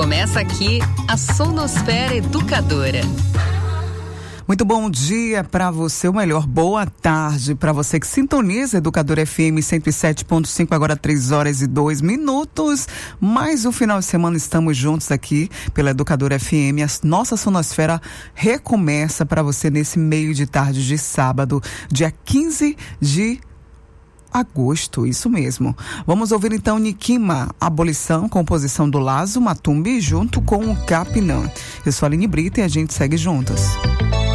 Começa aqui a Sonosfera Educadora. Muito bom dia para você, ou melhor, boa tarde para você que sintoniza Educadora FM 107.5, agora 3h02. Mais um final de semana estamos juntos aqui pela Educadora FM. A nossa Sonosfera recomeça para você nesse meio de tarde de sábado, dia 15 de agosto, isso mesmo. Vamos ouvir então Nikima, Abolição, composição do Lazo Matumbi, junto com o Capinã. Eu sou a Aline Brita e a gente segue juntas.